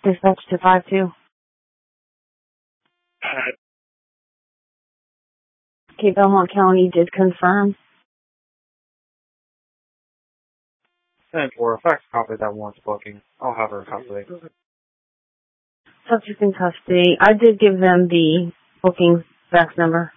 Dispatch to 5-2. Okay, Belmont County did confirm. And for a fax copy that wants booking, I'll have her copy. Subject in custody. I did give them the booking fax number.